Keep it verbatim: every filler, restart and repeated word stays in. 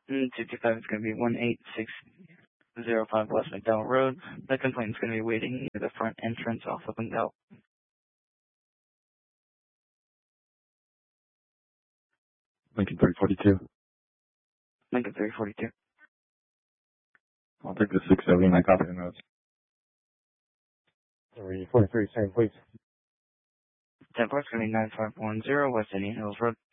And two two five is going to be one eight six zero five West McDowell Road. The complaint is going to be waiting near the front entrance off of McDowell. Lincoln three forty-two. Lincoln three forty-two. I'll take the six seventy-nine copy and notes. three forty-three, same please. ten four is going to be nine five one zero West Indian Hills Road.